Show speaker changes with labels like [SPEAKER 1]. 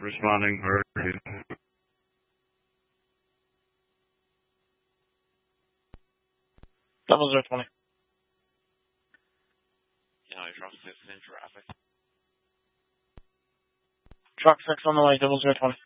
[SPEAKER 1] Responding, where are you?
[SPEAKER 2] Double 020.
[SPEAKER 3] Truck 6 in traffic.
[SPEAKER 2] Truck 6 on the way, double 020.